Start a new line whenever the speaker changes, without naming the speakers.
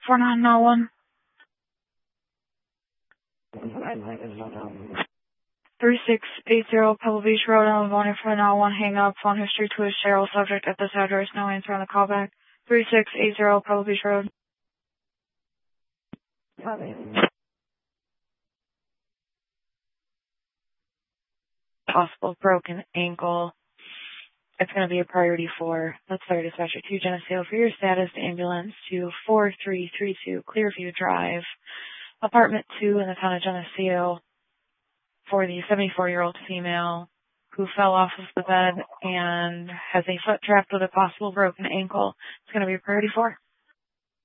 4991. 3680 Pebble Beach Road, Illinois 4991. Hang up. Phone history to a Cheryl. Subject at this address. No answer on the callback. 3680 Pebble Beach Road. Possible broken ankle. It's going to be a priority 4. Let's start dispatcher 2 Geneseo for your status. Ambulance to 4332 Clearview Drive, apartment 2 in the town of Geneseo, for the 74-year-old female who fell off of the bed and has a foot trapped with a possible broken ankle. It's going to be a priority 4.